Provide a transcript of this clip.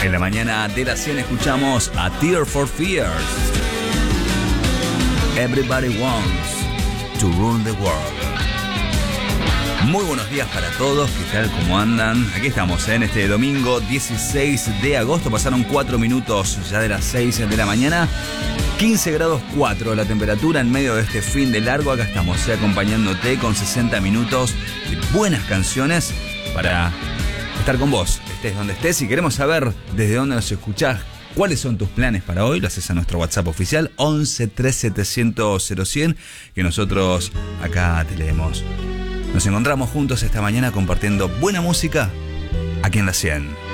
En la mañana de la 100 escuchamos a Tear for Fears. Everybody wants to rule the world. Muy buenos días para todos, ¿qué tal? ¿Cómo andan? Aquí estamos en este domingo 16 de agosto. Pasaron 4 minutos ya de las 6 de la mañana. 15 grados 4 la temperatura en medio de este fin de largo. Acá estamos acompañándote con 60 minutos de buenas canciones para estar con vos, estés donde estés. Y queremos saber desde dónde nos escuchás, cuáles son tus planes para hoy. Lo haces a nuestro WhatsApp oficial 11 3700 0100, que nosotros acá te leemos. Nos encontramos juntos esta mañana compartiendo buena música aquí en la 100.